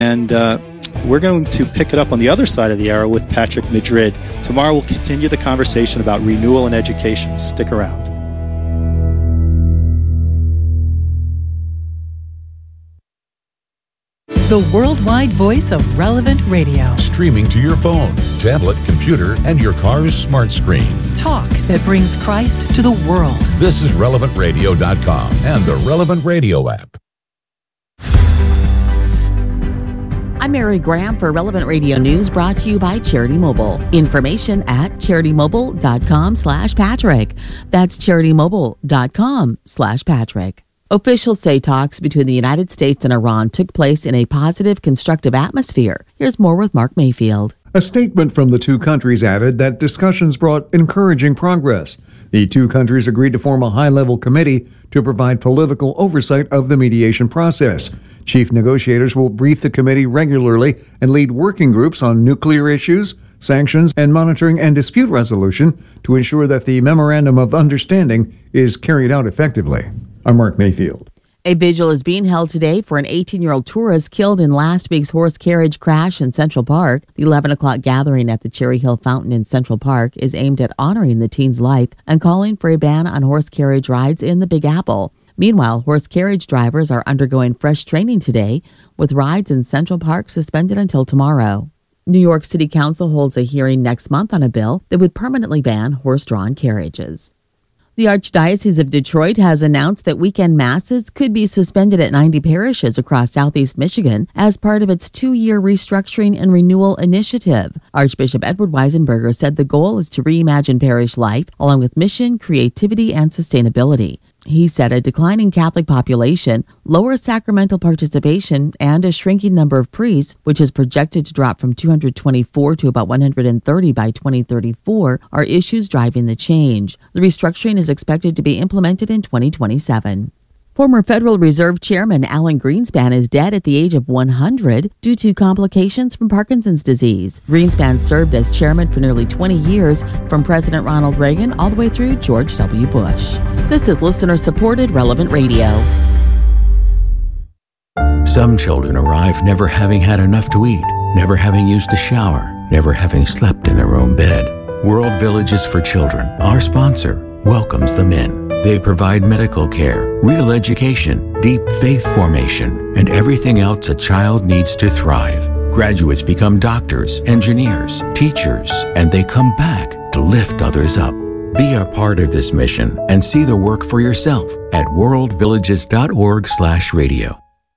And we're going to pick it up on the other side of the arrow with Patrick Madrid. Tomorrow we'll continue the conversation about renewal in education. Stick around. The worldwide voice of Relevant Radio. Streaming to your phone, tablet, computer, and your car's smart screen. Talk that brings Christ to the world. This is RelevantRadio.com and the Relevant Radio app. I'm Mary Graham for Relevant Radio News, brought to you by Charity Mobile. Information at CharityMobile.com/Patrick. That's CharityMobile.com/Patrick. Officials say talks between the United States and Iran took place in a positive, constructive atmosphere. Here's more with Mark Mayfield. A statement from the two countries added that discussions brought encouraging progress. The two countries agreed to form a high-level committee to provide political oversight of the mediation process. Chief negotiators will brief the committee regularly and lead working groups on nuclear issues, sanctions, and monitoring and dispute resolution to ensure that the Memorandum of Understanding is carried out effectively. I'm Mark Mayfield. A vigil is being held today for an 18-year-old tourist killed in last week's horse carriage crash in Central Park. The 11 o'clock gathering at the Cherry Hill Fountain in Central Park is aimed at honoring the teen's life and calling for a ban on horse carriage rides in the Big Apple. Meanwhile, horse carriage drivers are undergoing fresh training today, with rides in Central Park suspended until tomorrow. New York City Council holds a hearing next month on a bill that would permanently ban horse-drawn carriages. The Archdiocese of Detroit has announced that weekend masses could be suspended at 90 parishes across southeast Michigan as part of its 2-year restructuring and renewal initiative. Archbishop Edward Weisenberger said the goal is to reimagine parish life along with mission, creativity, and sustainability. He said a declining Catholic population, lower sacramental participation, and a shrinking number of priests, which is projected to drop from 224 to about 130 by 2034, are issues driving the change. The restructuring is expected to be implemented in 2027. Former Federal Reserve Chairman Alan Greenspan is dead at the age of 100 due to complications from Parkinson's disease. Greenspan served as chairman for nearly 20 years, from President Ronald Reagan all the way through George W. Bush. This is listener-supported Relevant Radio. Some children arrive never having had enough to eat, never having used a shower, never having slept in their own bed. World Villages for Children, our sponsor, welcomes them in. They provide medical care, real education, deep faith formation, and everything else a child needs to thrive. Graduates become doctors, engineers, teachers, and they come back to lift others up. Be a part of this mission and see the work for yourself at worldvillages.org/radio.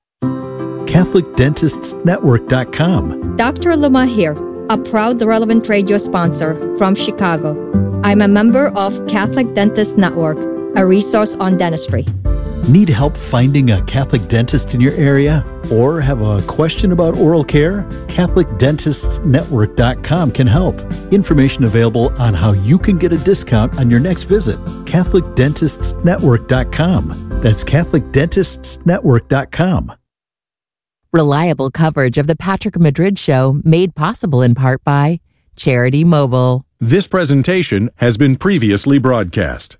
CatholicDentistsNetwork.com. Dr. Luma here, a proud Relevant Radio sponsor from Chicago. I'm a member of Catholic Dentist Network, a resource on dentistry. Need help finding a Catholic dentist in your area? Or have a question about oral care? CatholicDentistsNetwork.com can help. Information available on how you can get a discount on your next visit. CatholicDentistsNetwork.com. That's CatholicDentistsNetwork.com. Reliable coverage of the Patrick Madrid Show, made possible in part by Charity Mobile. This presentation has been previously broadcast.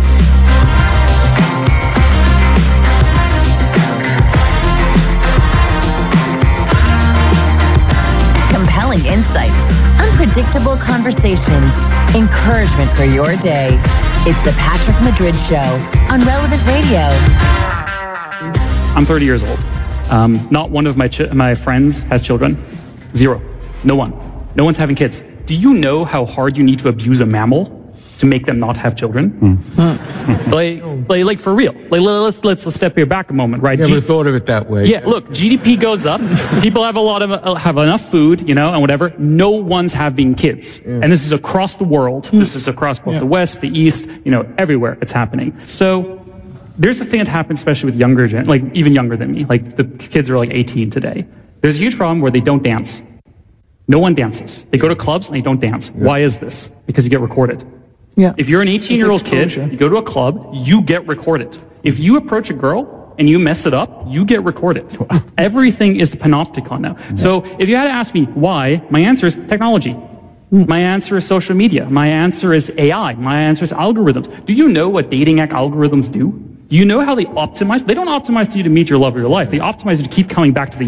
Compelling insights, unpredictable conversations, encouragement for your day. It's the Patrick Madrid Show on Relevant Radio. I'm 30 years old. Not one of my friends has children. Zero. No one. No one's having kids. Do you know how hard you need to abuse a mammal to make them not have children? Like for real. Let's step here back a moment, right? Never thought of it that way. Yeah, look, GDP goes up. People have have enough food, and whatever. No one's having kids, and this is across the world. This is across both the West, the East, everywhere it's happening. So there's a thing that happens, especially with even younger than me. Like the kids are 18 today. There's a huge problem where they don't dance. No one dances. They go to clubs and they don't dance. Why is this? Because you get recorded. Yeah. If you're an 18-year-old kid, you go to a club, you get recorded. If you approach a girl and you mess it up, you get recorded. Everything is the panopticon now. Yeah. So if you had to ask me why, my answer is technology. My answer is social media. My answer is AI. My answer is algorithms. Do you know what dating app algorithms do? Do you know how they optimize? They don't optimize you to meet your love of your life. They optimize you to keep coming back to the app.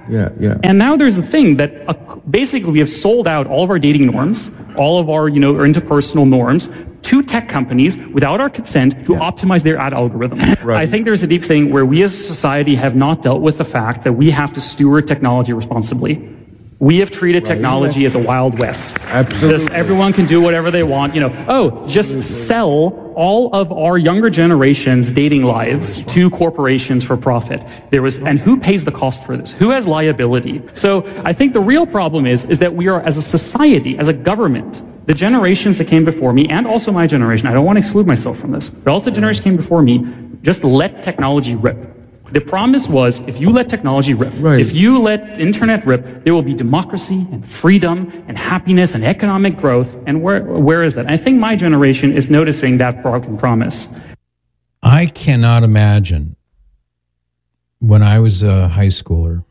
Yeah. And now there's a thing that basically we have sold out all of our dating norms, all of our, our interpersonal norms to tech companies without our consent to optimize their ad algorithm. Right. I think there's a deep thing where we as a society have not dealt with the fact that we have to steward technology responsibly. We have treated technology as a Wild West. Absolutely. Just everyone can do whatever they want. Just sell all of our younger generation's dating lives to corporations for profit. And who pays the cost for this? Who has liability? So I think the real problem is that we are, as a society, as a government, the generations that came before me, and also my generation, I don't want to exclude myself from this, but also the generation came before me, just let technology rip. The promise was, if you let technology rip, if you let internet rip, there will be democracy and freedom and happiness and economic growth. And where is that? And I think my generation is noticing that broken promise. I cannot imagine when I was a high schooler,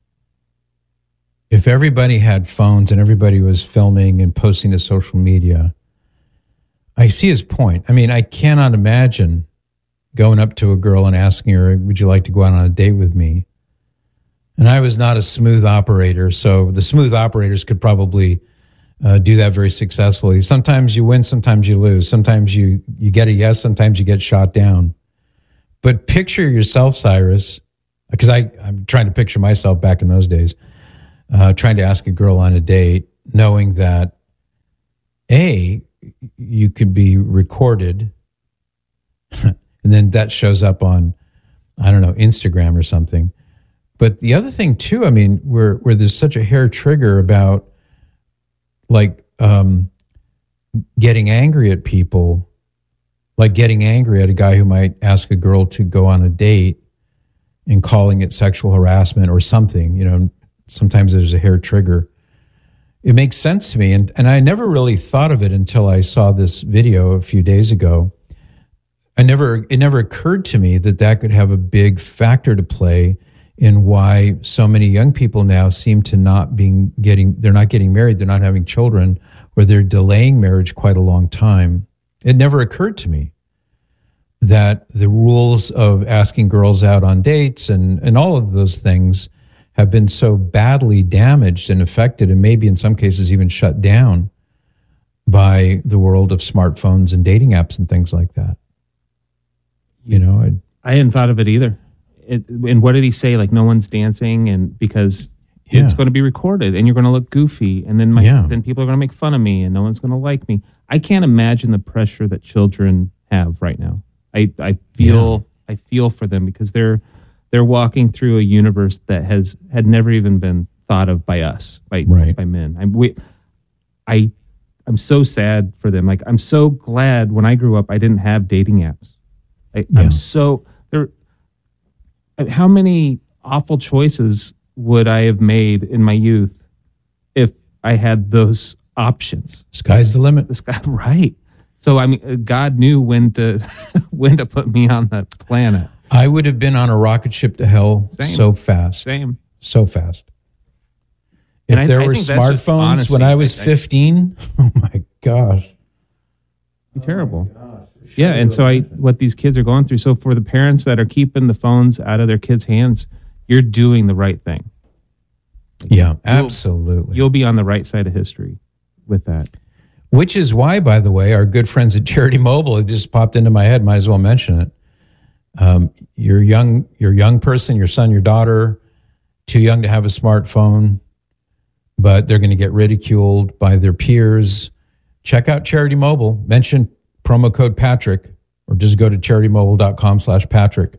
if everybody had phones and everybody was filming and posting to social media. I see his point. I mean, I cannot imagine going up to a girl and asking her, would you like to go out on a date with me? And I was not a smooth operator, so the smooth operators could probably do that very successfully. Sometimes you win, sometimes you lose. Sometimes you get a yes, sometimes you get shot down. But picture yourself, Cyrus, because I'm trying to picture myself back in those days, trying to ask a girl on a date, knowing that, A, you could be recorded, and then that shows up on, I don't know, Instagram or something. But the other thing too, I mean, where there's such a hair trigger about getting angry at people, like getting angry at a guy who might ask a girl to go on a date and calling it sexual harassment or something, sometimes there's a hair trigger. It makes sense to me. And I never really thought of it until I saw this video a few days ago. It never occurred to me that could have a big factor to play in why so many young people now seem to they're not getting married, they're not having children, or they're delaying marriage quite a long time. It never occurred to me that the rules of asking girls out on dates and all of those things have been so badly damaged and affected, and maybe in some cases even shut down by the world of smartphones and dating apps and things like that. I hadn't thought of it either. And what did he say? Like, no one's dancing, and because it's going to be recorded, and you're going to look goofy, and then then people are going to make fun of me, and no one's going to like me. I can't imagine the pressure that children have right now. I feel for them because they're walking through a universe that had never even been thought of by us, by men. I'm so sad for them. Like, I'm so glad when I grew up, I didn't have dating apps. I'm so there. How many awful choices would I have made in my youth if I had those options? Sky's the limit. Right. So I mean, God knew when to put me on the planet. I would have been on a rocket ship to hell so fast. So fast. If there were smartphones when I was 15, oh my gosh. Be terrible. Yeah, and so what these kids are going through. So for the parents that are keeping the phones out of their kids' hands, you're doing the right thing. Yeah, absolutely. You'll be on the right side of history with that. Which is why, by the way, our good friends at Charity Mobile, it just popped into my head, might as well mention it. You're a young person, your son, your daughter, too young to have a smartphone, but they're going to get ridiculed by their peers. Check out Charity Mobile. Mention promo code Patrick, or just go to CharityMobile.com/Patrick,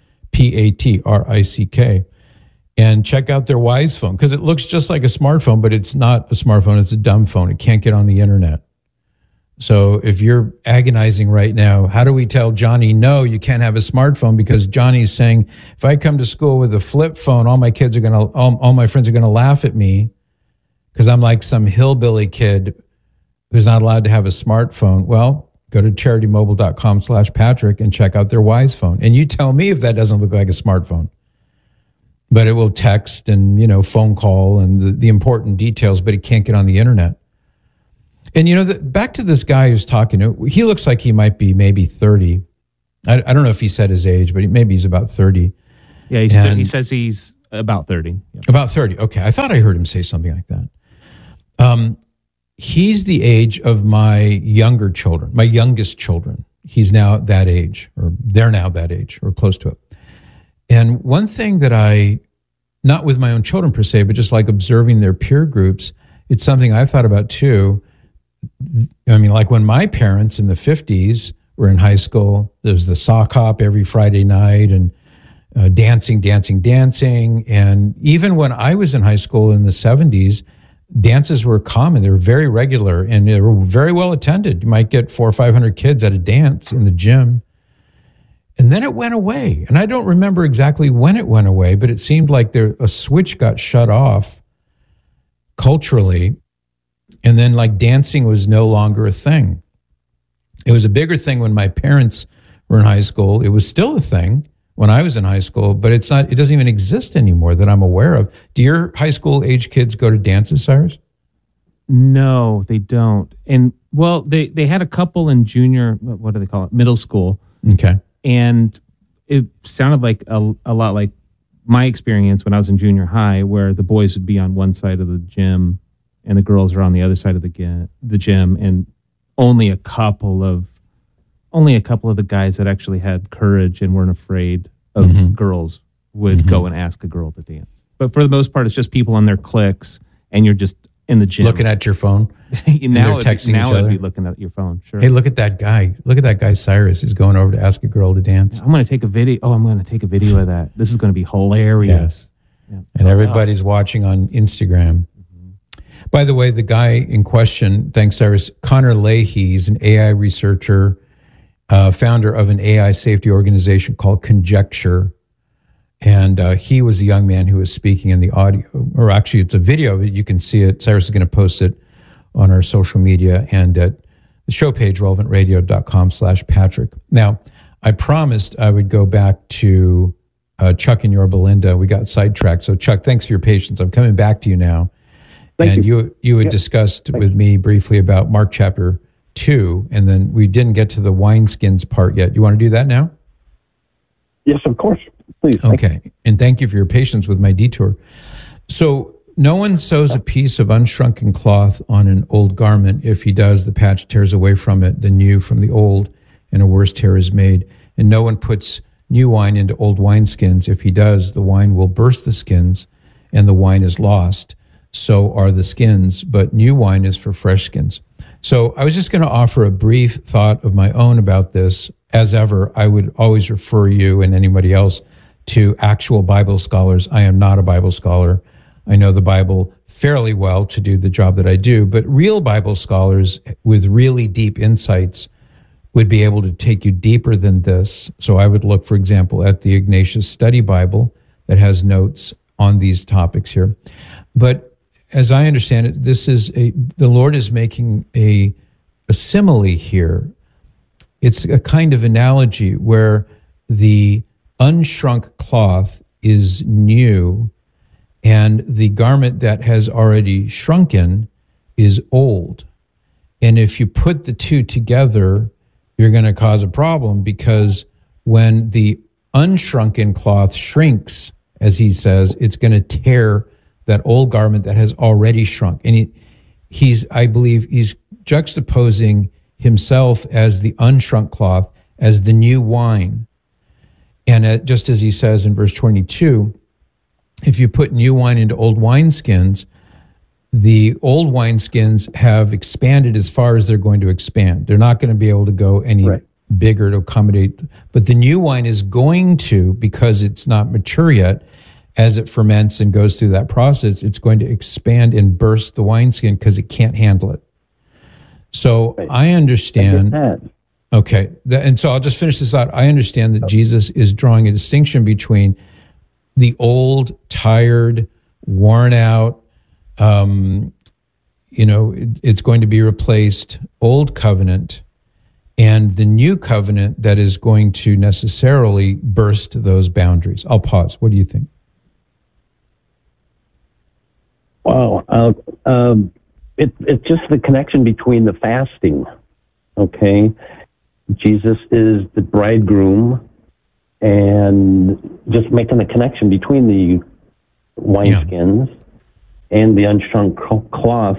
PATRICK, and check out their Wise phone, because it looks just like a smartphone, but it's not a smartphone. It's a dumb phone. It can't get on the internet. So if you're agonizing right now, how do we tell Johnny, no, you can't have a smartphone, because Johnny's saying, if I come to school with a flip phone, all my friends are going to laugh at me because I'm like some hillbilly kid who's not allowed to have a smartphone. Well, go to CharityMobile.com/Patrick and check out their Wise phone. And you tell me if that doesn't look like a smartphone. But it will text and, phone call and the important details, but it can't get on the internet. And, back to this guy who's talking, he looks like he might be maybe 30. I don't know if he said his age, but maybe he's about 30. Yeah, he says he's About 30. Yep. About 30. Okay. I thought I heard him say something like that. He's the age of my younger children, my youngest children. He's now that age, or they're now that age, or close to it. And one thing that not with my own children per se, but just like observing their peer groups, it's something I've thought about too. I mean, like when my parents in the 50s were in high school, there was the sock hop every Friday night and dancing. And even when I was in high school in the 70s, dances were common. They were very regular and they were very well attended. You might get 400 or 500 kids at a dance in the gym. And then it went away. And I don't remember exactly when it went away, but it seemed like a switch got shut off culturally. And then like dancing was no longer a thing. It was a bigger thing when my parents were in high school. It was still a thing when I was in high school, but it doesn't even exist anymore that I'm aware of. Do your high school age kids go to dances, Cyrus? No, they don't. And well, they had a couple in junior, what do they call it? Middle school. Okay. And it sounded like a lot like my experience when I was in junior high, where the boys would be on one side of the gym and the girls are on the other side of the gym, and only a couple of the guys that actually had courage and weren't afraid of girls would go and ask a girl to dance. But for the most part, it's just people on their cliques, and you're just in the gym looking at your phone. now I'd be looking at your phone. Sure. Hey, look at that guy. Look at that guy, Cyrus. He's going over to ask a girl to dance. I'm going to take a video. Oh, I'm going to take a video of that. This is going to be hilarious. Yeah. And everybody's watching on Instagram. By the way, the guy in question, thanks, Cyrus, Connor Leahy, he's an AI researcher, founder of an AI safety organization called Conjecture. And he was the young man who was speaking in the audio, or actually it's a video. You can see it. Cyrus is going to post it on our social media and at the show page, relevantradio.com/Patrick. Now, I promised I would go back to Chuck and Yorba Linda. We got sidetracked. So Chuck, thanks for your patience. I'm coming back to you now. Thank you. You had discussed with me briefly about Mark chapter 2, and then we didn't get to the wineskins part yet. You want to do that now? Yes, of course. Please. Okay. And thank you for your patience with my detour. So no one sews a piece of unshrunken cloth on an old garment. If he does, the patch tears away from it, the new from the old, and a worse tear is made. And no one puts new wine into old wineskins. If he does, the wine will burst the skins, and the wine is lost. So are the skins, but new wine is for fresh skins. So I was just going to offer a brief thought of my own about this. As ever, I would always refer you and anybody else to actual Bible scholars. I am not a Bible scholar. I know the Bible fairly well to do the job that I do, but real Bible scholars with really deep insights would be able to take you deeper than this. So I would look, for example, at the Ignatius Study Bible that has notes on these topics here. But as I understand it, the Lord is making a simile here. It's a kind of analogy where the unshrunk cloth is new and the garment that has already shrunken is old. And if you put the two together, you're going to cause a problem, because when the unshrunken cloth shrinks, as he says, it's going to tear that old garment that has already shrunk. And I believe he's juxtaposing himself as the unshrunk cloth, as the new wine. And just as he says in verse 22, if you put new wine into old wineskins, the old wineskins have expanded as far as they're going to expand. They're not going to be able to go any bigger to accommodate. But the new wine is going to, because it's not mature yet, as it ferments and goes through that process, it's going to expand and burst the wineskin because it can't handle it. So I understand. Okay. And so I'll just finish this out. I understand that Jesus is drawing a distinction between the old, tired, worn out, it's going to be replaced, old covenant, and the new covenant that is going to necessarily burst those boundaries. I'll pause. What do you think? Wow. It's just the connection between the fasting, okay? Jesus is the bridegroom, and just making the connection between wineskins and the unshrunk cloth,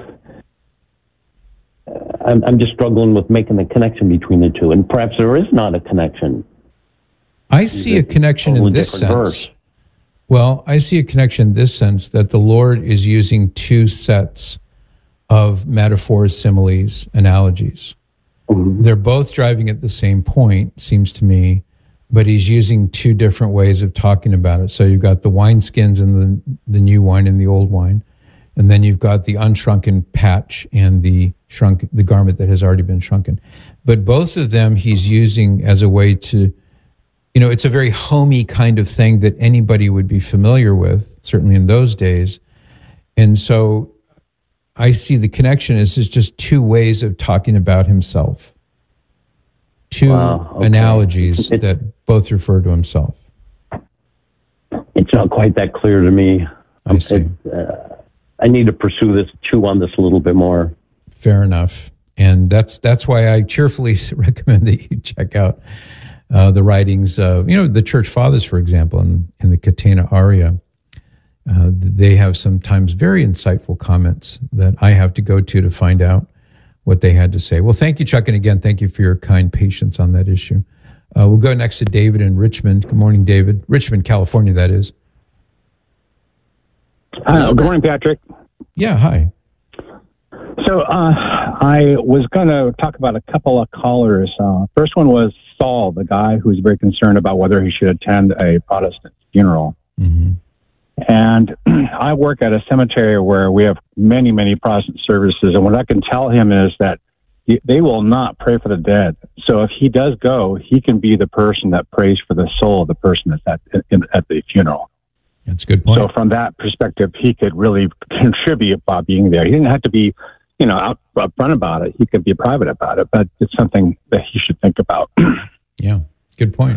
I'm just struggling with making the connection between the two. And perhaps there is not a connection. I see a connection in this sense. Verse. Well, I see a connection in this sense that the Lord is using two sets of metaphors, similes, analogies. Mm-hmm. They're both driving at the same point, seems to me, but he's using two different ways of talking about it. So you've got the wineskins and the new wine and the old wine. And then you've got the unshrunken patch and the garment that has already been shrunken. But both of them he's using as a way to, it's a very homey kind of thing that anybody would be familiar with, certainly in those days. And so I see the connection as just two ways of talking about himself. Two analogies that both refer to himself. It's not quite that clear to me. I see. I need to pursue this, chew on this a little bit more. Fair enough. And that's why I cheerfully recommend that you check out the writings of, the Church Fathers, for example, in the Catena Aurea. They have sometimes very insightful comments that I have to go to find out what they had to say. Well, thank you, Chuck. And again, thank you for your kind patience on that issue. We'll go next to David in Richmond. Good morning, David. Richmond, California, that is. Good morning, Patrick. Yeah, hi. So I was going to talk about a couple of callers. First one was Saul, the guy who was very concerned about whether he should attend a Protestant funeral. Mm-hmm. And I work at a cemetery where we have many, many Protestant services. And what I can tell him is that they will not pray for the dead. So if he does go, he can be the person that prays for the soul of the person that's at the funeral. That's a good point. So from that perspective, he could really contribute by being there. He didn't have to be, out front about it. He could be private about it, but it's something that he should think about. Yeah, good point.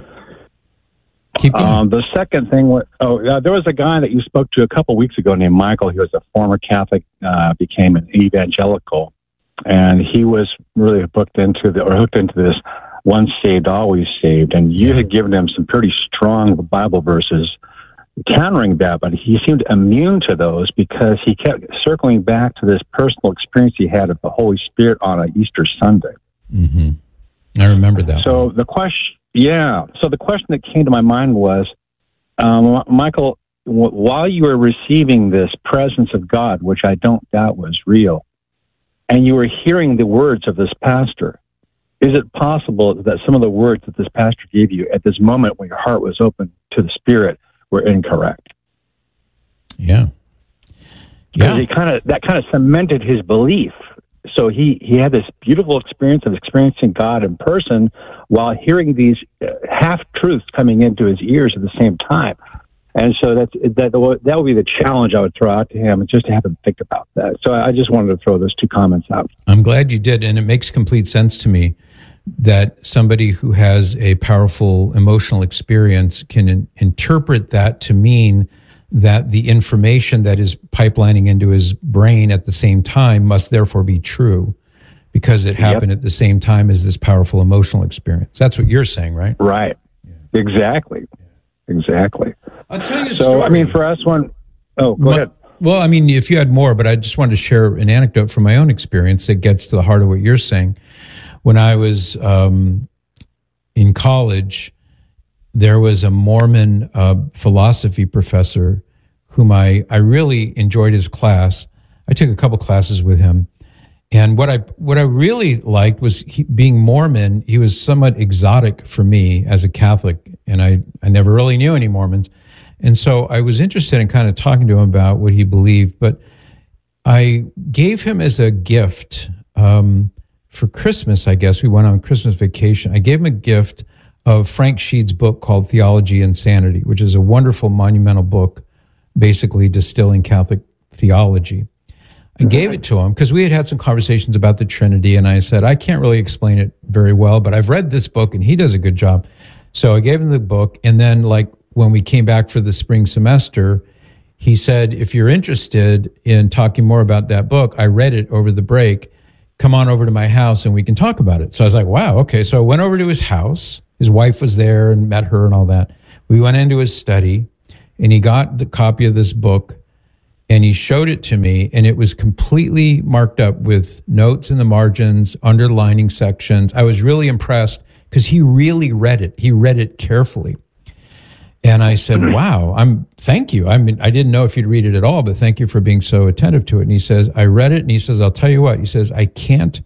Keep going. The second thing was, there was a guy that you spoke to a couple weeks ago named Michael. He was a former Catholic, became an evangelical, and he was really hooked into this once saved, always saved. And you had given him some pretty strong Bible verses countering that, but he seemed immune to those because he kept circling back to this personal experience he had of the Holy Spirit on an Easter Sunday. Mm-hmm. I remember that. So the question that came to my mind was, Michael, while you were receiving this presence of God, which I don't doubt was real, and you were hearing the words of this pastor, is it possible that some of the words that this pastor gave you at this moment when your heart was open to the Spirit were incorrect? Yeah. Because that kind of cemented his belief. So he had this beautiful experience of experiencing God in person while hearing these half-truths coming into his ears at the same time. And so that would be the challenge I would throw out to him, just to have him think about that. So I just wanted to throw those two comments out. I'm glad you did, and it makes complete sense to me that somebody who has a powerful emotional experience can interpret that to mean that the information that is pipelining into his brain at the same time must therefore be true because it happened at the same time as this powerful emotional experience. That's what you're saying, right? Right. Yeah. Exactly. I'll tell you a story. So, I mean, for us, go ahead. Well, I mean, if you had more, but I just wanted to share an anecdote from my own experience that gets to the heart of what you're saying. When I was in college, there was a Mormon philosophy professor whom I really enjoyed his class. I took a couple classes with him. And what I really liked was being Mormon. He was somewhat exotic for me as a Catholic, and I never really knew any Mormons. And so I was interested in kind of talking to him about what he believed. But I gave him as a gift for Christmas, I guess. We went on Christmas vacation. I gave him a gift of Frank Sheed's book called Theology and Sanity, which is a wonderful, monumental book, basically distilling Catholic theology. I gave it to him because we had some conversations about the Trinity, and I said, I can't really explain it very well, but I've read this book, and he does a good job. So I gave him the book, and then when we came back for the spring semester, he said, if you're interested in talking more about that book, I read it over the break, come on over to my house and we can talk about it. So I was like, wow, okay. So I went over to his house. His wife was there and met her and all that. We went into his study. and he got the copy of this book, and he showed it to me, and it was completely marked up with notes in the margins, underlining sections. I was really impressed because he really read it. He read it carefully. And I said, wow, thank you. I mean, I didn't know if you'd read it at all, but thank you for being so attentive to it. And he says, I read it, and he says, I'll tell you what. He says, I can't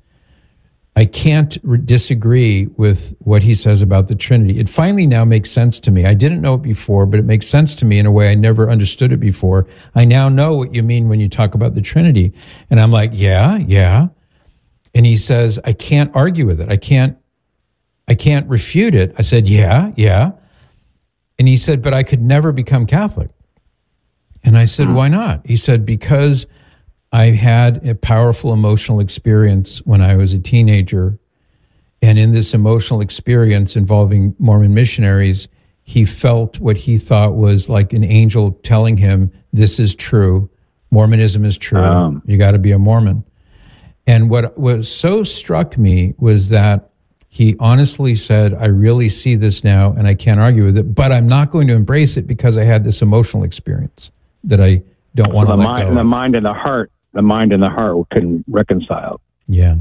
disagree with what he says about the Trinity. It finally now makes sense to me. I didn't know it before, but it makes sense to me in a way I never understood it before. I now know what you mean when you talk about the Trinity. And I'm like, yeah. And he says, I can't argue with it. I can't refute it. I said, yeah. And he said, but I could never become Catholic. And I said, why not? He said, because I had a powerful emotional experience when I was a teenager. And in this emotional experience involving Mormon missionaries, he felt what he thought was like an angel telling him, this is true. Mormonism is true. You got to be a Mormon. And what so struck me was that he honestly said, I really see this now and I can't argue with it, but I'm not going to embrace it because I had this emotional experience that I don't want to let go of. The mind and the heart can reconcile. Yeah.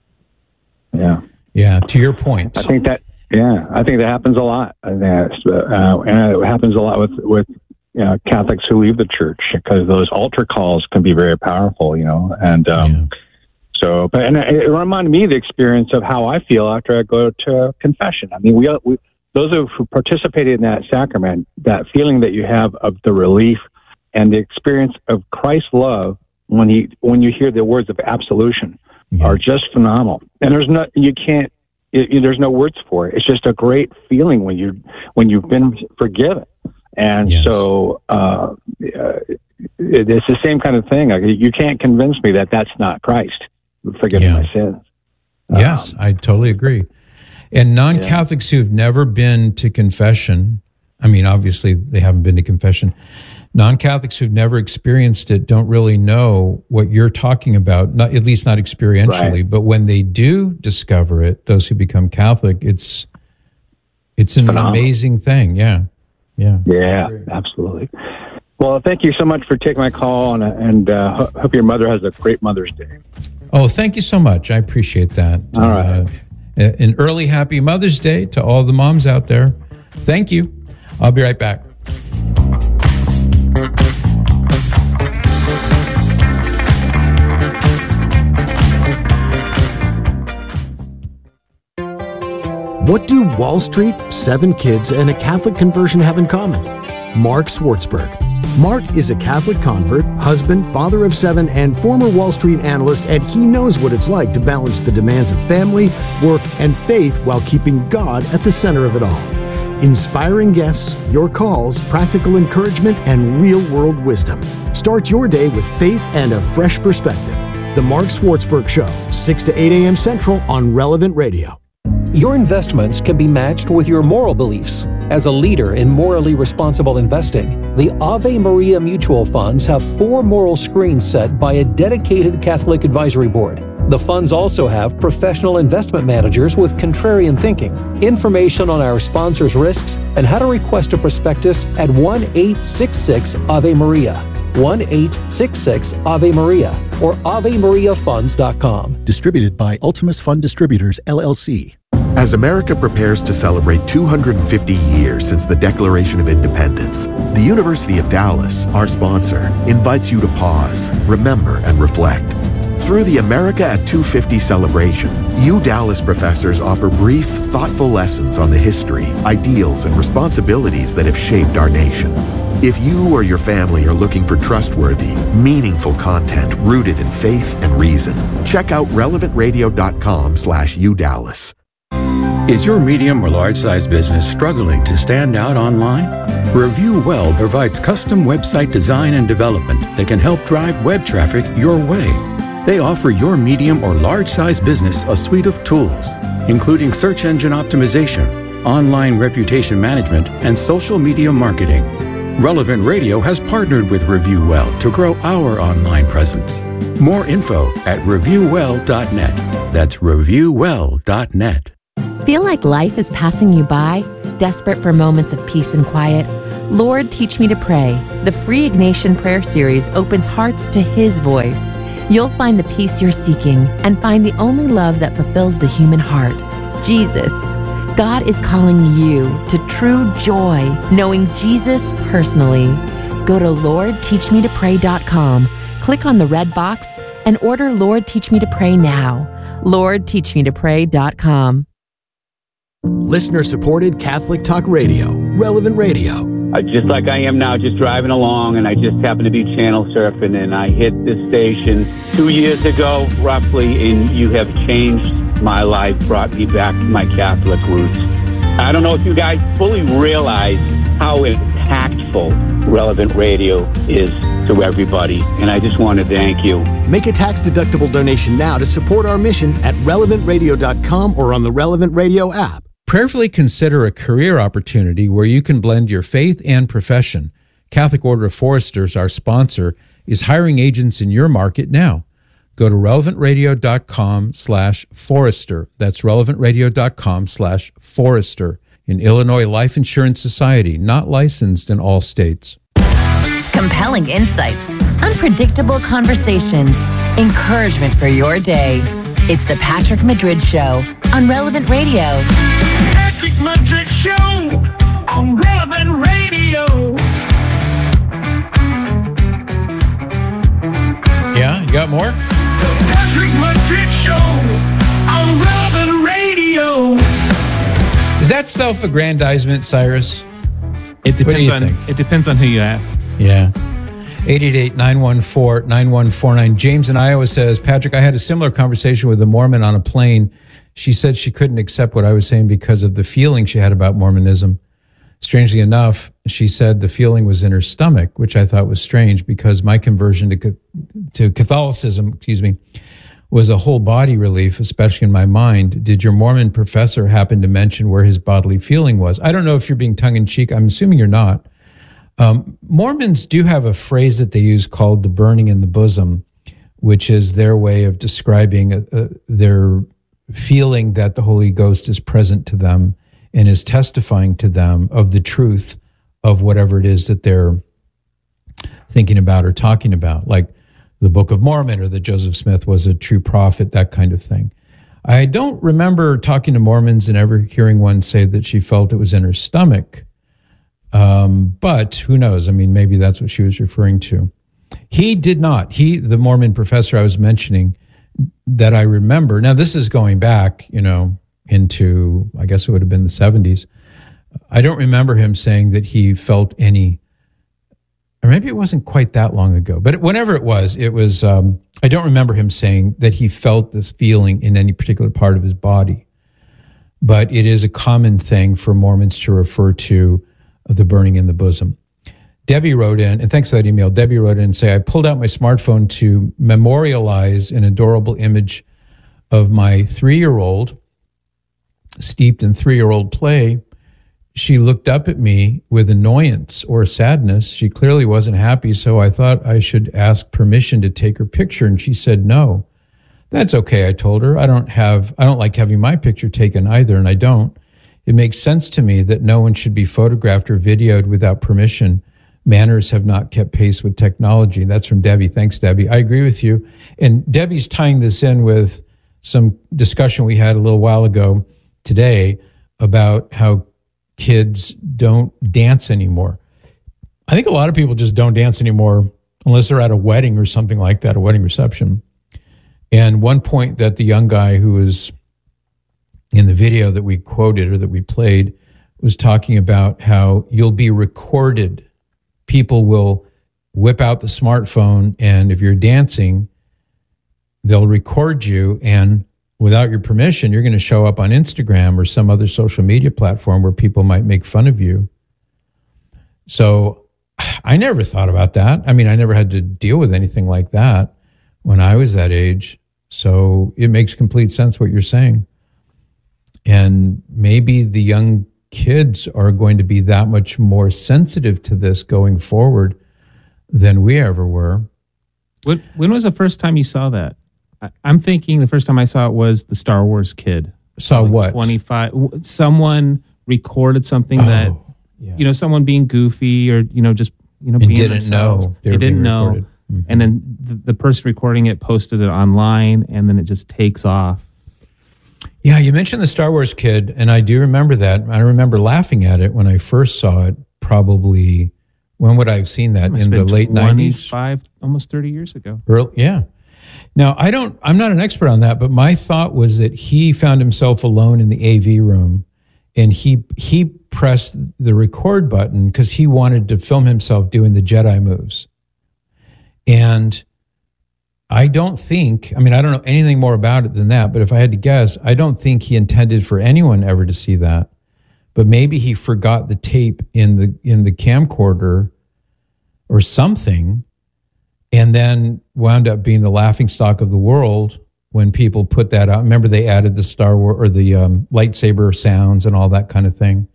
To your point. I think that happens a lot. And it happens a lot with Catholics who leave the church, because those altar calls can be very powerful, and so, and it reminded me of the experience of how I feel after I go to confession. I mean, we those who participated in that sacrament, that feeling that you have of the relief and the experience of Christ's love when you hear the words of absolution are just phenomenal. And there's no words for it. It's just a great feeling when you've been forgiven. And so it's the same kind of thing. You can't convince me that that's not Christ forgiving my sins. Yes, I totally agree. And non-Catholics who've never been to confession, I mean, obviously they haven't been to confession. Non-Catholics who've never experienced it don't really know what you're talking about, at least not experientially. Right. But when they do discover it, those who become Catholic, it's an phenomenal, amazing thing. Yeah, absolutely. Well, thank you so much for taking my call, and hope your mother has a great Mother's Day. Oh, thank you so much. I appreciate that. All right. An early happy Mother's Day to all the moms out there. Thank you. I'll be right back. What do Wall Street, 7 kids, and a Catholic conversion have in common? Mark Swartzberg. Mark is a Catholic convert, husband, father of 7, and former Wall Street analyst, and he knows what it's like to balance the demands of family, work, and faith while keeping God at the center of it all. Inspiring guests, your calls, practical encouragement, and real-world wisdom. Start your day with faith and a fresh perspective. The Mark Swartzberg Show, 6 to 8 a.m. Central on Relevant Radio. Your investments can be matched with your moral beliefs. As a leader in morally responsible investing, the Ave Maria Mutual Funds have 4 moral screens set by a dedicated Catholic advisory board. The funds also have professional investment managers with contrarian thinking. Information on our sponsors' risks and how to request a prospectus at 1-866-AVE-MARIA, 1-866-AVE-MARIA, or AveMariaFunds.com. Distributed by Ultimus Fund Distributors, LLC. As America prepares to celebrate 250 years since the Declaration of Independence, the University of Dallas, our sponsor, invites you to pause, remember, and reflect. Through the America at 250 celebration, Dallas professors offer brief, thoughtful lessons on the history, ideals, and responsibilities that have shaped our nation. If you or your family are looking for trustworthy, meaningful content rooted in faith and reason, check out relevantradio.com/UDallas. Is your medium or large size business struggling to stand out online? Review Well provides custom website design and development that can help drive web traffic your way. They offer your medium or large size business a suite of tools, including search engine optimization, online reputation management, and social media marketing. Relevant Radio has partnered with Review Well to grow our online presence. More info at reviewwell.net. That's reviewwell.net. Feel like life is passing you by? Desperate for moments of peace and quiet? Lord, Teach Me to Pray. The free Ignatian Prayer Series opens hearts to His voice. You'll find the peace you're seeking and find the only love that fulfills the human heart, Jesus. God is calling you to true joy, knowing Jesus personally. Go to LordTeachMeToPray.com, click on the red box, and order Lord, Teach Me to Pray now. LordTeachMeToPray.com. Listener-supported Catholic Talk Radio, Relevant Radio. Just like I am now, just driving along, and I just happened to be channel surfing, and I hit this station 2 years ago, roughly, and you have changed my life, brought me back to my Catholic roots. I don't know if you guys fully realize how impactful Relevant Radio is to everybody, and I just want to thank you. Make a tax-deductible donation now to support our mission at relevantradio.com or on the Relevant Radio app. Prayerfully consider a career opportunity where you can blend your faith and profession. Catholic Order of Foresters, our sponsor, is hiring agents in your market now. Go to relevantradio.com/Forester. That's relevantradio.com/Forester. In Illinois Life Insurance Society, not licensed in all states. Compelling insights, unpredictable conversations, encouragement for your day. It's the Patrick Madrid Show on Relevant Radio. Patrick Madrid Show on Relevant Radio. Yeah, you got more? The Patrick Madrid Show on Relevant Radio. Is that self-aggrandizement, Cyrus? It depends on who you ask. Yeah. 888-914-9149. James in Iowa says, Patrick, I had a similar conversation with a Mormon on a plane. She said she couldn't accept what I was saying because of the feeling she had about Mormonism. Strangely enough, she said the feeling was in her stomach, which I thought was strange because my conversion to Catholicism, was a whole body relief, especially in my mind. Did your Mormon professor happen to mention where his bodily feeling was? I don't know if you're being tongue-in-cheek. I'm assuming you're not. Mormons do have a phrase that they use called the burning in the bosom, which is their way of describing their feeling that the Holy Ghost is present to them and is testifying to them of the truth of whatever it is that they're thinking about or talking about, like the Book of Mormon or that Joseph Smith was a true prophet, that kind of thing. I don't remember talking to Mormons and ever hearing one say that she felt it was in her stomach. But who knows? I mean, maybe that's what she was referring to. He did not. The Mormon professor I was mentioning that I remember, now this is going back, into, I guess it would have been the 70s. I don't remember him saying that he felt any, or maybe it wasn't quite that long ago, but whenever it was, I don't remember him saying that he felt this feeling in any particular part of his body. But it is a common thing for Mormons to refer to the burning in the bosom. Debbie wrote in, and thanks for that email, Debbie wrote in and say, I pulled out my smartphone to memorialize an adorable image of my 3-year-old, steeped in 3-year-old play. She looked up at me with annoyance or sadness. She clearly wasn't happy, so I thought I should ask permission to take her picture, and she said no. That's okay, I told her. I don't like having my picture taken either, and I don't. It makes sense to me that no one should be photographed or videoed without permission. Manners have not kept pace with technology. That's from Debbie. Thanks, Debbie. I agree with you. And Debbie's tying this in with some discussion we had a little while ago today about how kids don't dance anymore. I think a lot of people just don't dance anymore unless they're at a wedding or something like that, a wedding reception. And one point that the young guy who was in the video that we quoted or that we played was talking about how you'll be recorded. People will whip out the smartphone, and if you're dancing, they'll record you, and without your permission, you're going to show up on Instagram or some other social media platform where people might make fun of you. So I never thought about that. I mean, I never had to deal with anything like that when I was that age. So it makes complete sense what you're saying. And maybe the young kids are going to be that much more sensitive to this going forward than we ever were. When was the first time you saw that? I'm thinking the first time I saw it was the Star Wars kid. Saw what? 25. Someone recorded something that someone being goofy or, just, and being didn't themselves. know. They didn't know. Mm-hmm. And then the person recording it posted it online, and then it just takes off. Yeah, you mentioned the Star Wars kid, and I do remember that. I remember laughing at it when I first saw it, probably, when would I have seen that? In the late 90s? 25, almost 30 years ago. Yeah. Now, I'm not an expert on that, but my thought was that he found himself alone in the AV room, and he pressed the record button because he wanted to film himself doing the Jedi moves. And I don't know anything more about it than that, but if I had to guess, I don't think he intended for anyone ever to see that. But maybe he forgot the tape in the camcorder or something, and then wound up being the laughingstock of the world when people put that out. Remember, they added the Star Wars or the lightsaber sounds and all that kind of thing.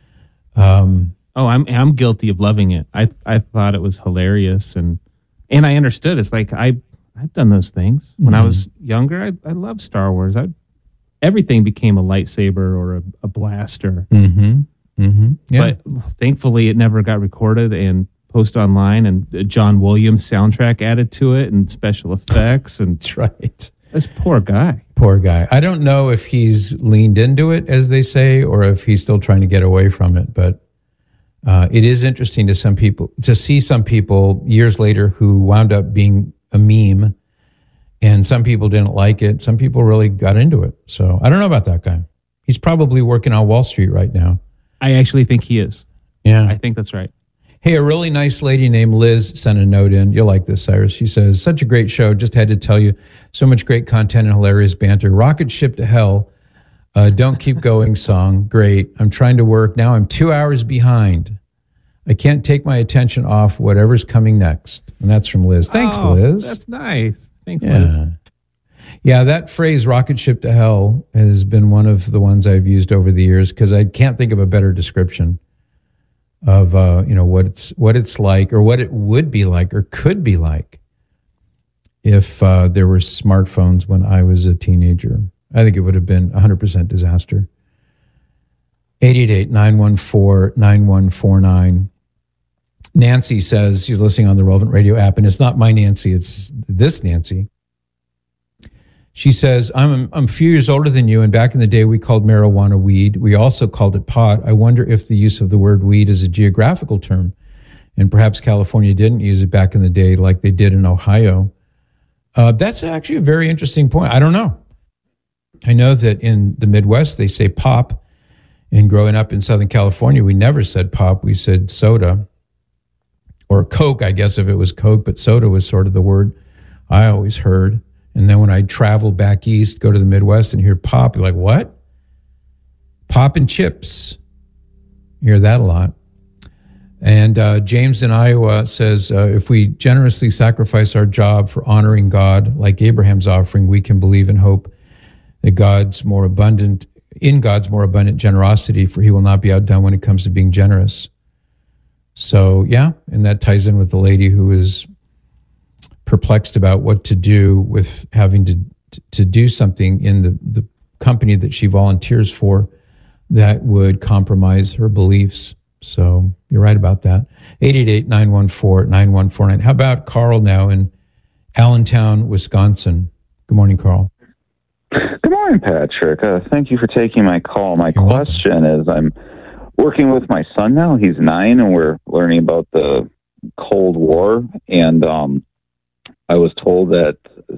I'm guilty of loving it. I thought it was hilarious, and I understood. It's like I've done those things when I was younger. I loved Star Wars. Everything became a lightsaber or a blaster. Yeah. But thankfully, it never got recorded and posted online. And John Williams soundtrack added to it and special effects. And that's right. This poor guy. Poor guy. I don't know if he's leaned into it, as they say, or if he's still trying to get away from it. But it is interesting to see some people years later who wound up being a meme, and some people didn't like it. Some people really got into it. So I don't know about that guy. He's probably working on Wall Street right now. I actually think he is. Yeah. I think that's right. Hey, a really nice lady named Liz sent a note in. You'll like this, Cyrus. She says, such a great show. Just had to tell you, so much great content and hilarious banter. Rocket ship to hell. Don't keep going song. Great. I'm trying to work. Now I'm 2 hours behind. I can't take my attention off whatever's coming next. And that's from Liz. Thanks, Liz. That's nice. Thanks, Liz. Yeah, that phrase, rocket ship to hell, has been one of the ones I've used over the years because I can't think of a better description of what it's like, or what it would be like, or could be like if there were smartphones when I was a teenager. I think it would have been 100% disaster. 888-914-9149. Nancy says she's listening on the Relevant Radio app, and it's not my Nancy, it's this Nancy. She says, I'm a few years older than you, and back in the day we called marijuana weed. We also called it pot. I wonder if the use of the word weed is a geographical term, and perhaps California didn't use it back in the day like they did in Ohio. That's actually a very interesting point. I don't know. I know that in the Midwest they say pop, and growing up in Southern California we never said pop, we said soda. Or Coke, I guess, if it was Coke, but soda was sort of the word I always heard. And then when I travel back east, go to the Midwest and hear pop, you're like, what? Pop and chips. You hear that a lot. And James in Iowa says, if we generously sacrifice our job for honoring God, like Abraham's offering, we can believe and hope that God's more abundant generosity, for he will not be outdone when it comes to being generous. So, yeah, and that ties in with the lady who is perplexed about what to do with having to do something in the company that she volunteers for that would compromise her beliefs. So you're right about that. 888-914-9149. How about Carl now in Allentown, Wisconsin? Good morning, Carl. Good morning, Patrick. Thank you for taking my call. My question is, I'm working with my son now. He's 9, and we're learning about the Cold War. And I was told that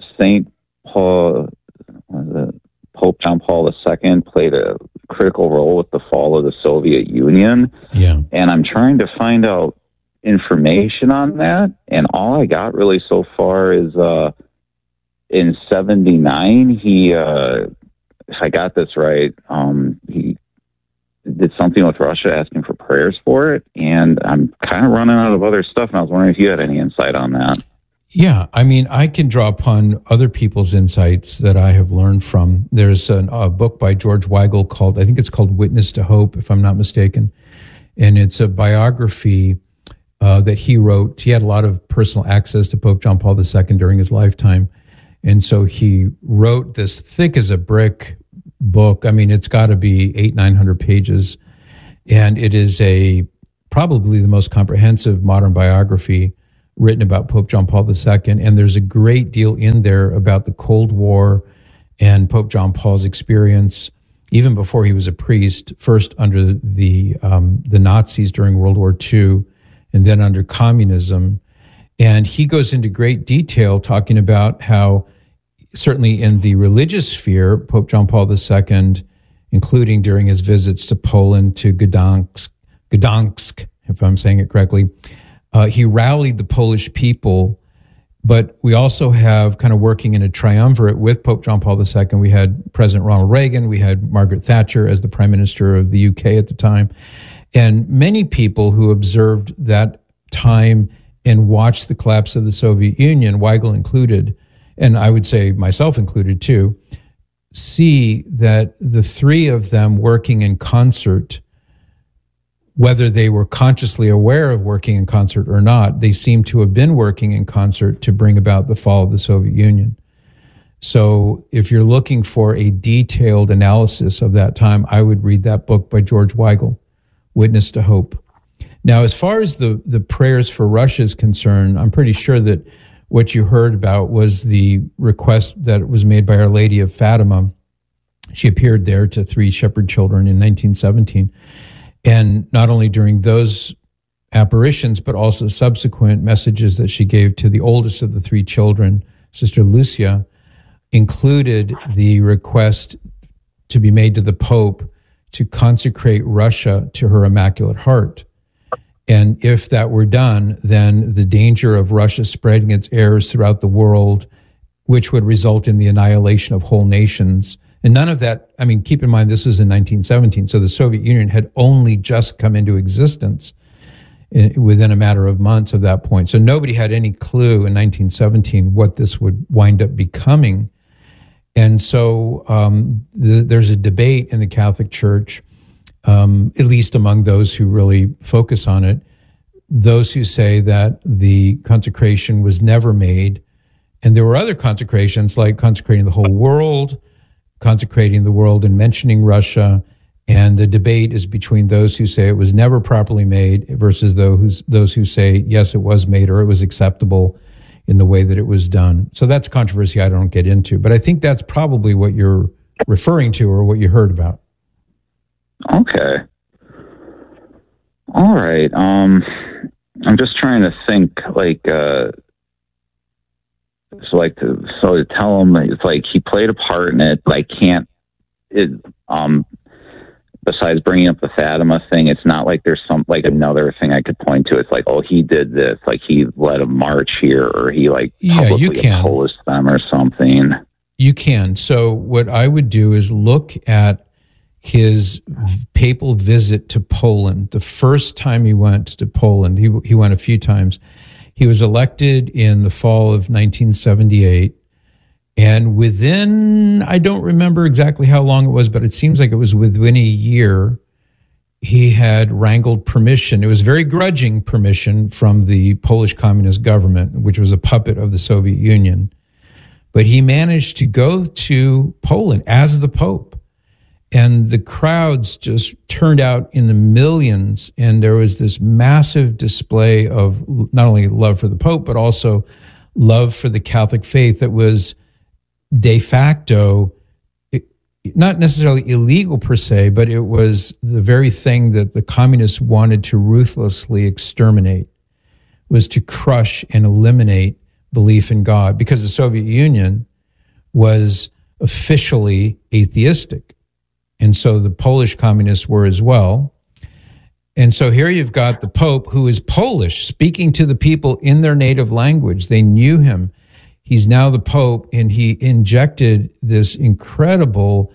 Pope John Paul II played a critical role with the fall of the Soviet Union. Yeah. And I'm trying to find out information on that. And all I got really so far is in 1979, he, if I got this right, he did something with Russia asking for prayers for it. And I'm kind of running out of other stuff. And I was wondering if you had any insight on that. Yeah, I mean, I can draw upon other people's insights that I have learned from. There's a book by George Weigel called, I think it's called Witness to Hope, if I'm not mistaken. And it's a biography that he wrote. He had a lot of personal access to Pope John Paul II during his lifetime. And so he wrote this thick as a brick book. I mean, it's got to be 800-900 pages. And it is a probably the most comprehensive modern biography written about Pope John Paul II. And there's a great deal in there about the Cold War and Pope John Paul's experience, even before he was a priest, first under the Nazis during World War II, and then under communism. And he goes into great detail talking about how, certainly in the religious sphere, Pope John Paul II, including during his visits to Poland, to Gdansk, if I'm saying it correctly, he rallied the Polish people. But we also have, kind of working in a triumvirate with Pope John Paul II, we had President Ronald Reagan, we had Margaret Thatcher as the Prime Minister of the UK at the time, and many people who observed that time and watched the collapse of the Soviet Union, Weigel included, and I would say myself included too, see that the three of them working in concert, whether they were consciously aware of working in concert or not, they seem to have been working in concert to bring about the fall of the Soviet Union. So if you're looking for a detailed analysis of that time, I would read that book by George Weigel, Witness to Hope. Now, as far as the prayers for Russia is concerned, I'm pretty sure that what you heard about was the request that was made by Our Lady of Fatima. She appeared there to 3 shepherd children in 1917. And not only during those apparitions, but also subsequent messages that she gave to the oldest of the 3 children, Sister Lucia, included the request to be made to the Pope to consecrate Russia to her Immaculate Heart. And if that were done, then the danger of Russia spreading its errors throughout the world, which would result in the annihilation of whole nations. And none of that, I mean, keep in mind, this was in 1917, so the Soviet Union had only just come into existence within a matter of months of that point. So nobody had any clue in 1917 what this would wind up becoming. And so there's a debate in the Catholic Church, at least among those who really focus on it, those who say that the consecration was never made. And there were other consecrations, like consecrating the whole world, consecrating the world and mentioning Russia, and the debate is between those who say it was never properly made versus those who say, yes, it was made or it was acceptable in the way that it was done. So that's a controversy I don't get into, but I think that's probably what you're referring to or what you heard about. Okay. All right. I'm just trying to think, to tell him, it's like he played a part in it, but I can't, besides bringing up the Fatima thing, it's not like there's another thing I could point to. It's like, oh, he did this, like he led a march here, or he publicly opposed them or something. You can. So what I would do is look at his papal visit to Poland. The first time he went to Poland, he went a few times. He was elected in the fall of 1978. And within, I don't remember exactly how long it was, but it seems like it was within a year, he had wrangled permission. It was very grudging permission from the Polish communist government, which was a puppet of the Soviet Union. But he managed to go to Poland as the Pope. And the crowds just turned out in the millions. And there was this massive display of not only love for the Pope, but also love for the Catholic faith that was de facto, not necessarily illegal per se, but it was the very thing that the communists wanted to ruthlessly exterminate, was to crush and eliminate belief in God, because the Soviet Union was officially atheistic. And so the Polish communists were as well. And so here you've got the Pope, who is Polish, speaking to the people in their native language. They knew him. He's now the Pope, and he injected this incredible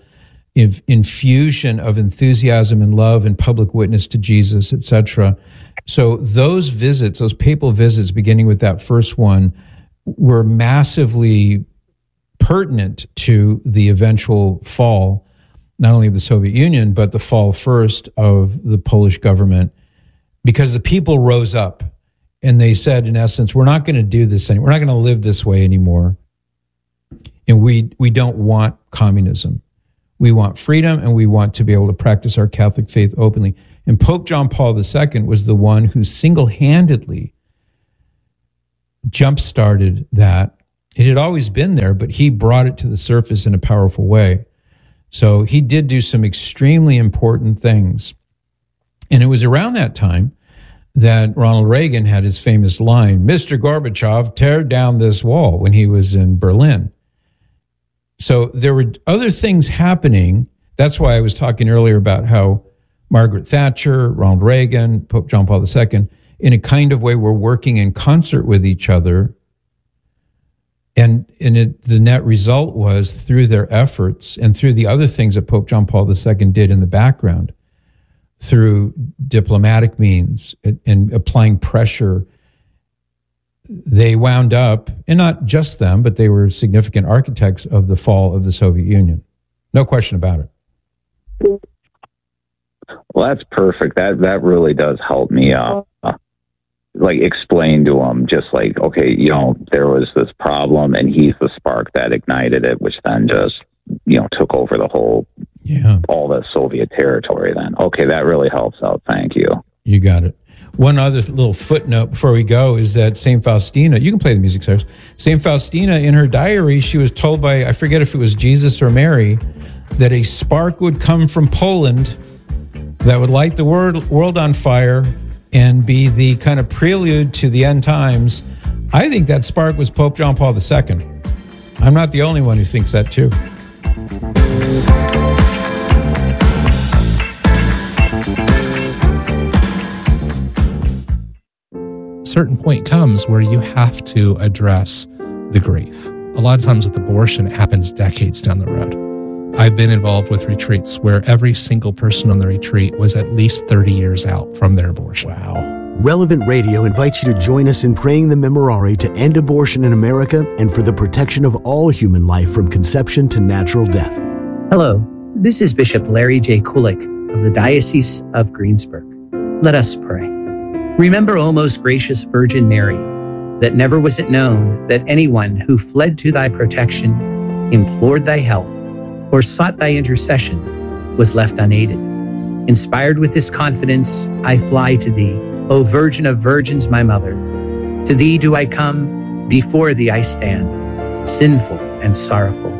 infusion of enthusiasm and love and public witness to Jesus, etc. So those visits, those papal visits, beginning with that first one, were massively pertinent to the eventual fall, not only of the Soviet Union, but the fall first of the Polish government, because the people rose up and they said, in essence, we're not going to do this anymore. We're not going to live this way anymore. And we don't want communism. We want freedom, and we want to be able to practice our Catholic faith openly. And Pope John Paul II was the one who single-handedly jump-started that. It had always been there, but he brought it to the surface in a powerful way. So he did do some extremely important things. And it was around that time that Ronald Reagan had his famous line, "Mr. Gorbachev, tear down this wall," when he was in Berlin. So there were other things happening. That's why I was talking earlier about how Margaret Thatcher, Ronald Reagan, Pope John Paul II, in a kind of way were working in concert with each other. And the net result was, through their efforts and through the other things that Pope John Paul II did in the background, through diplomatic means and applying pressure, they wound up, and not just them, but they were significant architects of the fall of the Soviet Union. No question about it. Well, that's perfect. That really does help me explain to them, just like, okay, there was this problem and he's the spark that ignited it, which then just, took over the whole, all the Soviet territory then. Okay, that really helps out. Thank you. You got it. One other little footnote before we go is that St. Faustina, you can play the music, Cyrus. St. Faustina, in her diary, she was told by, I forget if it was Jesus or Mary, that a spark would come from Poland that would light the world on fire and be the kind of prelude to the end times. I think that spark was Pope John Paul II. I'm not the only one who thinks that too. A certain point comes where you have to address the grief. A lot of times with abortion, it happens decades down the road. I've been involved with retreats where every single person on the retreat was at least 30 years out from their abortion. Wow. Relevant Radio invites you to join us in praying the Memorare to end abortion in America and for the protection of all human life from conception to natural death. Hello, this is Bishop Larry J. Kulik of the Diocese of Greensburg. Let us pray. Remember, O most gracious Virgin Mary, that never was it known that anyone who fled to thy protection, implored thy help, or sought thy intercession was left unaided. Inspired with this confidence, I fly to thee, O Virgin of Virgins, my mother. To thee do I come, before thee I stand, sinful and sorrowful.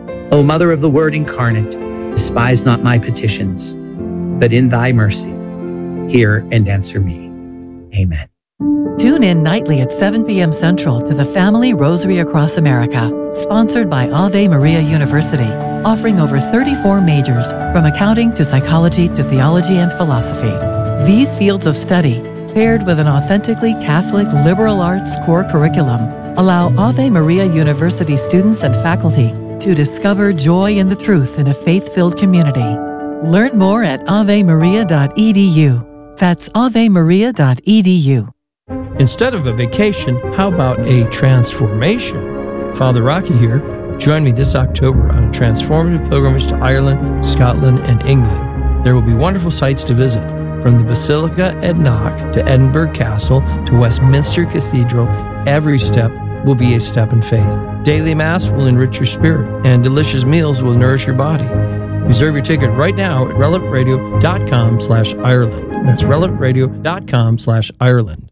O Mother of the Word incarnate, despise not my petitions, but in thy mercy, hear and answer me. Amen. Tune in nightly at 7 p.m. Central to the Family Rosary Across America, sponsored by Ave Maria University, offering over 34 majors, from accounting to psychology to theology and philosophy. These fields of study, paired with an authentically Catholic liberal arts core curriculum, allow Ave Maria University students and faculty to discover joy in the truth in a faith-filled community. Learn more at avemaria.edu. That's avemaria.edu. Instead of a vacation, how about a transformation? Father Rocky here. Join me this October on a transformative pilgrimage to Ireland, Scotland, and England. There will be wonderful sights to visit, from the Basilica at Knock to Edinburgh Castle to Westminster Cathedral. Every step will be a step in faith. Daily Mass will enrich your spirit, and delicious meals will nourish your body. Reserve your ticket right now at relevantradio.com/Ireland. That's relevantradio.com/Ireland.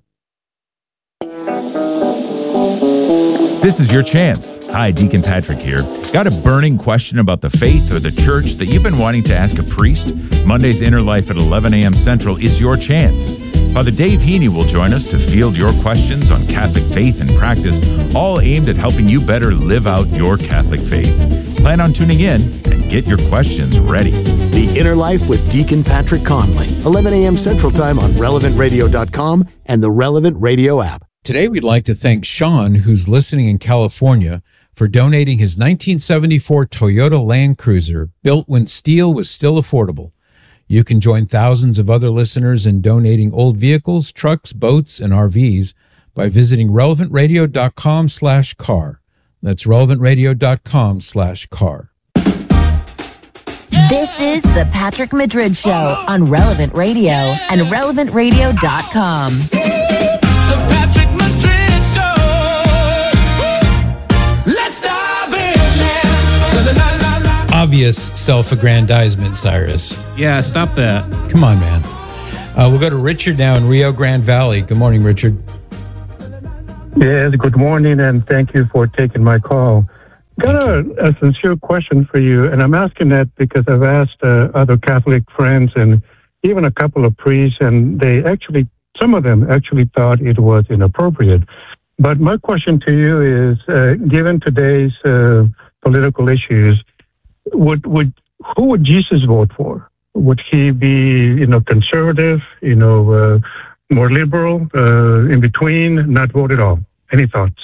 This is your chance. Hi, Deacon Patrick here. Got a burning question about the faith or the church that you've been wanting to ask a priest? Monday's Inner Life at 11 a.m. Central is your chance. Father Dave Heaney will join us to field your questions on Catholic faith and practice, all aimed at helping you better live out your Catholic faith. Plan on tuning in and get your questions ready. The Inner Life with Deacon Patrick Conley, 11 a.m. Central Time on relevantradio.com and the Relevant Radio app. Today, we'd like to thank Sean, who's listening in California, for donating his 1974 Toyota Land Cruiser, built when steel was still affordable. You can join thousands of other listeners in donating old vehicles, trucks, boats, and RVs by visiting relevantradio.com/car. That's relevantradio.com/car. This is the Patrick Madrid Show on Relevant Radio and relevantradio.com. Obvious self-aggrandizement, Cyrus. Yeah, stop that. Come on, man. We'll go to Richard now in Rio Grande Valley. Good morning, Richard. Yes, good morning, and thank you for taking my call. Got a sincere question for you, and I'm asking that because I've asked other Catholic friends and even a couple of priests, and some of them actually thought it was inappropriate. But my question to you is, given today's political issues, who would Jesus vote for? Would he be, conservative, more liberal, in between, not vote at all? Any thoughts?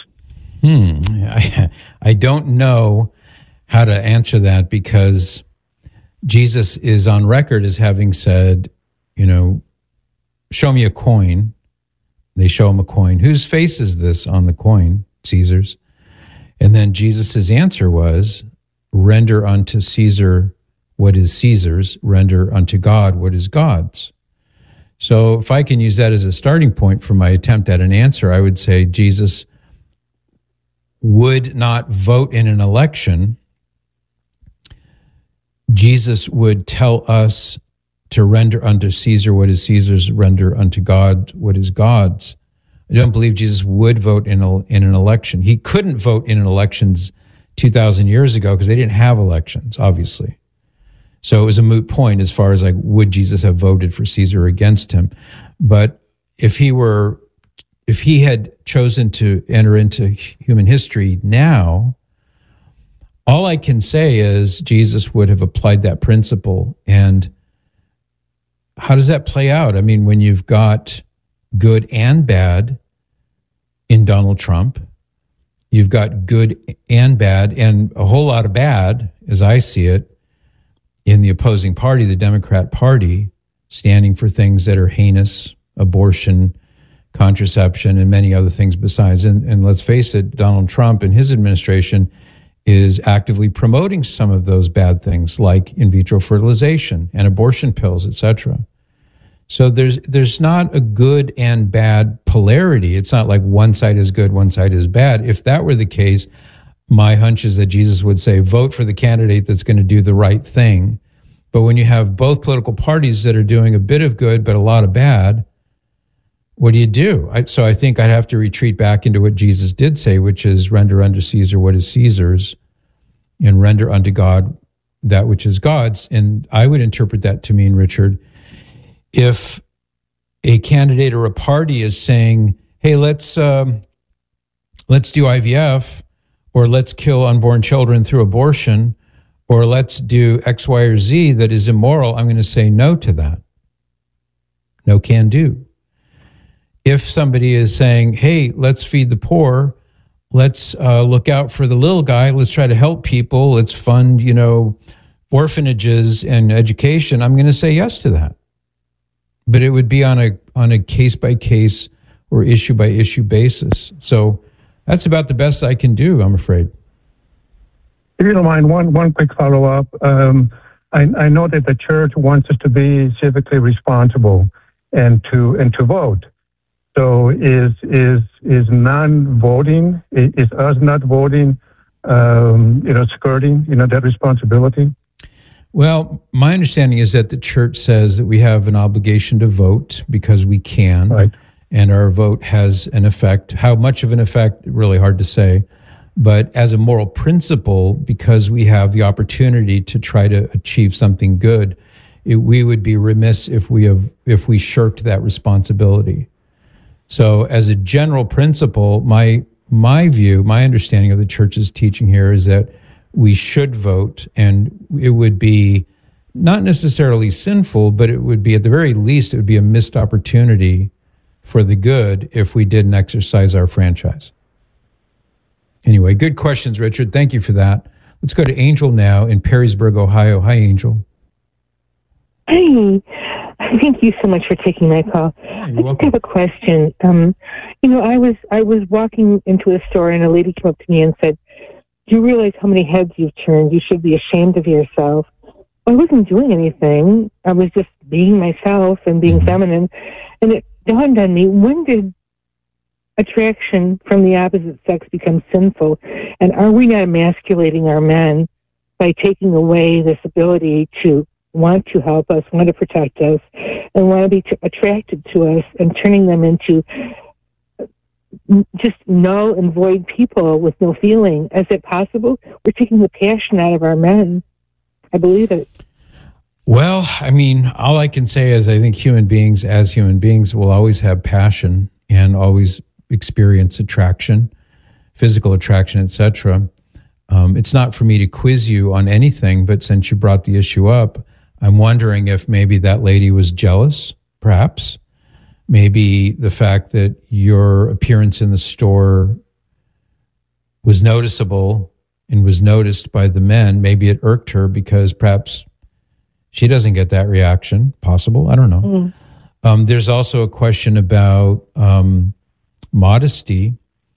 I don't know how to answer that because Jesus is on record as having said, show me a coin. They show him a coin. Whose face is this on the coin? Caesar's. And then Jesus' answer was, render unto Caesar what is Caesar's, render unto God what is God's. So if I can use that as a starting point for my attempt at an answer, I would say Jesus would not vote in an election. Jesus would tell us to render unto Caesar what is Caesar's, render unto God what is God's. I don't believe Jesus would vote in an election. He couldn't vote in elections 2,000 years ago because they didn't have elections, obviously. So it was a moot point as far as would Jesus have voted for Caesar or against him? But if he had chosen to enter into human history now, all I can say is Jesus would have applied that principle. And how does that play out? I mean, when you've got good and bad in Donald Trump, you've got good and bad and a whole lot of bad, as I see it, in the opposing party, the Democrat Party, standing for things that are heinous, abortion, contraception, and many other things besides. And let's face it, Donald Trump and his administration is actively promoting some of those bad things like in vitro fertilization and abortion pills, etc. So there's not a good and bad polarity. It's not like one side is good, one side is bad. If that were the case, my hunch is that Jesus would say, vote for the candidate that's going to do the right thing. But when you have both political parties that are doing a bit of good but a lot of bad, what do you do? So I think I'd have to retreat back into what Jesus did say, which is render unto Caesar what is Caesar's and render unto God that which is God's. And I would interpret that to mean, Richard, if a candidate or a party is saying, hey, let's do IVF, or let's kill unborn children through abortion, or let's do X, Y, or Z that is immoral, I'm going to say no to that. No can do. If somebody is saying, hey, let's feed the poor, let's look out for the little guy, let's try to help people, let's fund, orphanages and education, I'm going to say yes to that. But it would be on a case-by-case or issue-by-issue basis. So that's about the best I can do, I'm afraid. If you don't mind, one quick follow-up. I know that the church wants us to be civically responsible and to vote. So is non-voting, is us not voting, skirting, that responsibility? Well, my understanding is that the church says that we have an obligation to vote because we can. Right. And our vote has an effect. How much of an effect, really hard to say. But as a moral principle, because we have the opportunity to try to achieve something good, we would be remiss if we shirked that responsibility. So as a general principle, my view, my understanding of the church's teaching here is that we should vote, and it would be not necessarily sinful, but it would be, at the very least, it would be a missed opportunity for the good if we didn't exercise our franchise. Anyway, good questions, Richard. Thank you for that. Let's go to Angel now in Perrysburg, Ohio. Hi, Angel. Hey, thank you so much for taking my call. I just have a question. I was walking into a store and a lady came up to me and said, "Do you realize how many heads you've turned? You should be ashamed of yourself." I wasn't doing anything. I was just being myself and being feminine. And it dawned on me, when did attraction from the opposite sex become sinful? And are we not emasculating our men by taking away this ability to want to help us, want to protect us, and want to be attracted to us, and turning them into just null and void people with no feeling. Is it possible? We're taking the passion out of our men. I believe it. Well, I mean, all I can say is I think human beings, as human beings, will always have passion and always experience attraction, physical attraction, etc. It's not for me to quiz you on anything, but since you brought the issue up, I'm wondering if maybe that lady was jealous, perhaps. Maybe the fact that your appearance in the store was noticeable and was noticed by the men, maybe it irked her because perhaps she doesn't get that reaction. Possible, I don't know. There's also a question about modesty,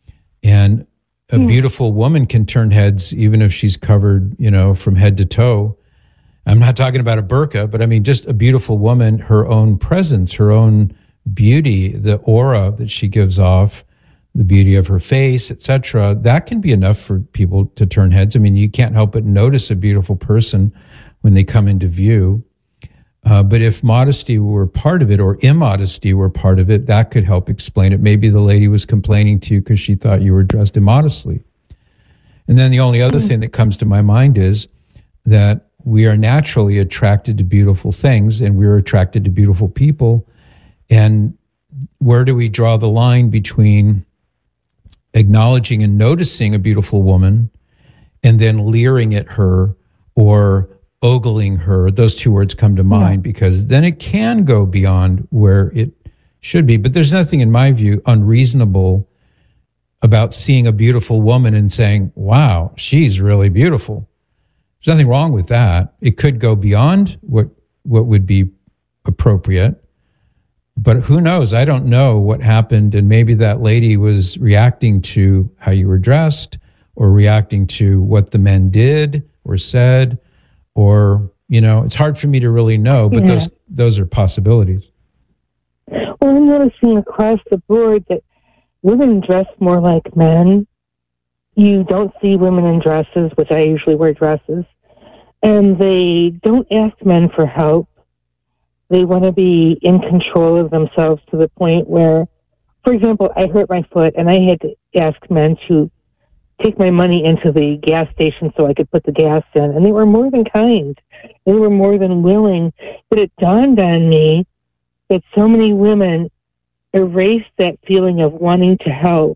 and a beautiful woman can turn heads even if she's covered, from head to toe. I'm not talking about a burqa, but I mean just a beautiful woman, her own presence, her own beauty, the aura that she gives off, the beauty of her face, etc. That can be enough for people to turn heads. I mean, you can't help but notice a beautiful person when they come into view. But if modesty were part of it, or immodesty were part of it, that could help explain it. Maybe the lady was complaining to you because she thought you were dressed immodestly. And then the only other thing that comes to my mind is that we are naturally attracted to beautiful things, and we're attracted to beautiful people. And where do we draw the line between acknowledging and noticing a beautiful woman and then leering at her or ogling her? Those two words come to mind because then it can go beyond where it should be. But there's nothing, in my view, unreasonable about seeing a beautiful woman and saying, wow, she's really beautiful. There's nothing wrong with that. It could go beyond what would be appropriate. But who knows? I don't know what happened. And maybe that lady was reacting to how you were dressed, or reacting to what the men did or said, or, it's hard for me to really know, but those are possibilities. Well, I'm noticing across the board that women dress more like men. You don't see women in dresses, which I usually wear dresses, and they don't ask men for help. They want to be in control of themselves to the point where, for example, I hurt my foot and I had to ask men to take my money into the gas station so I could put the gas in. And they were more than kind. They were more than willing. But it dawned on me that so many women erase that feeling of wanting to help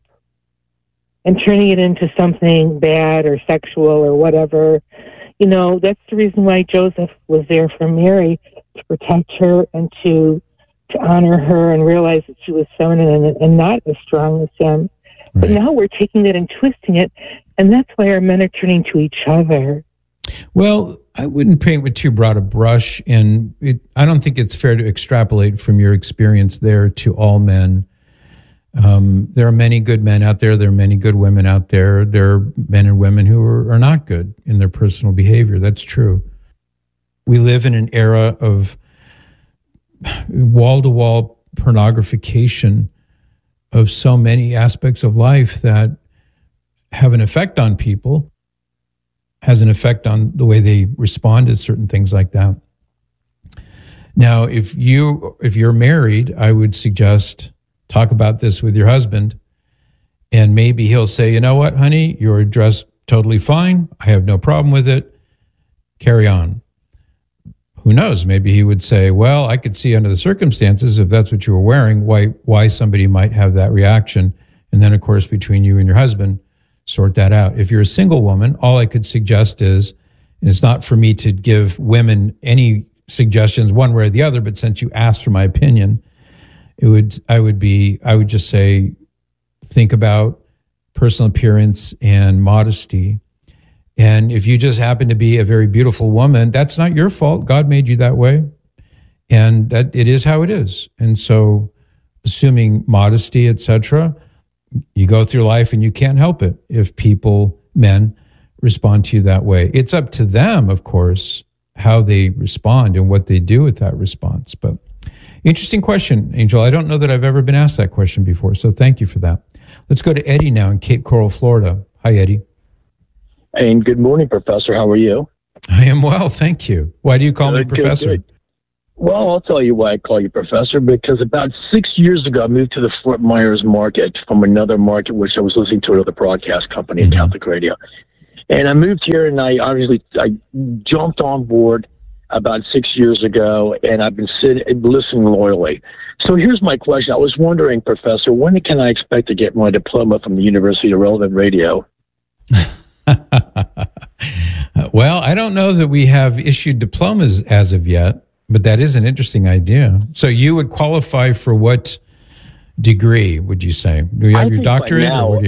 and turning it into something bad or sexual or whatever. That's the reason why Joseph was there for Mary, to protect her and to honor her and realize that she was feminine and not as strong as him. Right. But now we're taking it and twisting it, and that's why our men are turning to each other. Well, I wouldn't paint with too broad a brush, and I don't think it's fair to extrapolate from your experience there to all men. There are many good men out there. There are many good women out there. There are men and women who are not good in their personal behavior. That's true. We live in an era of wall-to-wall pornographication of so many aspects of life that have an effect on people, has an effect on the way they respond to certain things like that. Now, if you're married, I would suggest talk about this with your husband, and maybe he'll say, you know what, honey, you're dressed totally fine. I have no problem with it. Carry on. Who knows? Maybe he would say, well, I could see under the circumstances, if that's what you were wearing, why somebody might have that reaction. And then, of course, between you and your husband, sort that out. If you're a single woman, all I could suggest is, and it's not for me to give women any suggestions one way or the other, but since you asked for my opinion, I would just say, think about personal appearance and modesty. And if you just happen to be a very beautiful woman, that's not your fault. God made you that way. And that it is how it is. And so, assuming modesty, etc., you go through life and you can't help it if men respond to you that way. It's up to them, of course, how they respond and what they do with that response. But interesting question, Angel. I don't know that I've ever been asked that question before, so thank you for that. Let's go to Eddie now in Cape Coral, Florida. Hi, Eddie. And good morning, Professor. How are you? I am well, thank you. Why do you call me Professor? Good. Well, I'll tell you why I call you Professor, because about 6 years ago, I moved to the Fort Myers market from another market, which I was listening to another broadcast company in Catholic radio. And I moved here, and I jumped on board about 6 years ago, and I've been listening loyally. So here's my question. I was wondering, Professor, when can I expect to get my diploma from the University of Relevant Radio? Well, I don't know that we have issued diplomas as of yet, but that is an interesting idea. So you would qualify for what degree, would you say? Do you have your doctorate?